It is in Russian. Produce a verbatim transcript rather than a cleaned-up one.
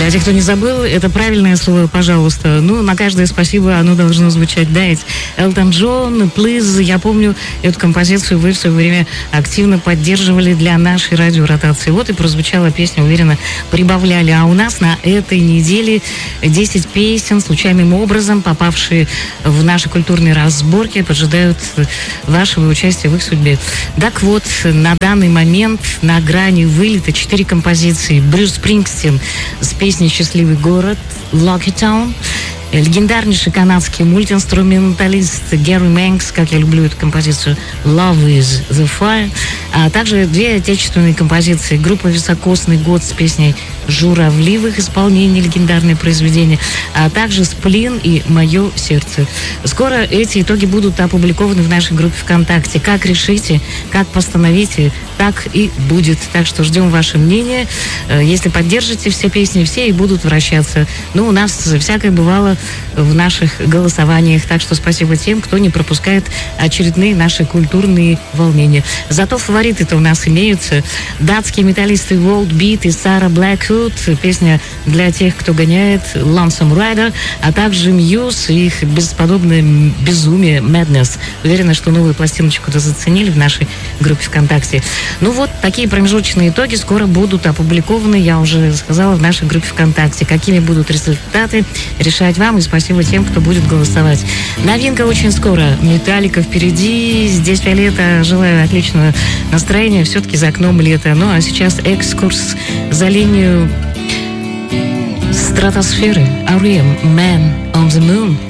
Для тех, кто не забыл, это правильное слово «пожалуйста». Ну, на каждое спасибо оно должно звучать. Да, ведь Элтон Джон, Please, я помню, эту композицию вы в свое время активно поддерживали для нашей радиоротации. Вот и прозвучала песня, уверенно, прибавляли. А у нас на этой неделе десять песен, случайным образом попавшие в наши культурные разборки, поджидают вашего участия в их судьбе. Так вот, на данный момент на грани вылета четыре композиции. Брюс Спрингстин с песней «Счастливый город», «Lucky Town», легендарнейший канадский мультиинструменталист Гэри Мэнкс, как я люблю эту композицию, «Love is the Fire», а также две отечественные композиции. Группа «Високосный год» с песней «Журавли» в их исполнении, легендарное произведение, а также «Сплин» и «Мое сердце». Скоро эти итоги будут опубликованы в нашей группе ВКонтакте. Как решите, как постановите, так и будет. Так что ждем ваше мнение. Если поддержите все песни, все и будут вращаться. Ну, у нас всякое бывало в наших голосованиях. Так что спасибо тем, кто не пропускает очередные наши культурные волнения. Зато фавориты-то у нас имеются. Датские металлисты World Beat и Сара Блэквуд. Песня для тех, кто гоняет, Lonesome Rider, а также Muse и их бесподобное безумие Madness. Уверена, что новую пластиночку-то заценили в нашей группе ВКонтакте. Ну вот, такие промежуточные итоги скоро будут опубликованы, я уже сказала, в нашей группе ВКонтакте. Какими будут результаты, решать вам, и спасибо тем, кто будет голосовать. Новинка очень скоро. Металлика впереди. Здесь Виолетта. Желаю отличного настроения. Все-таки за окном лето. Ну а сейчас экскурс за линию стратосферы. Арием, Man on the Moon.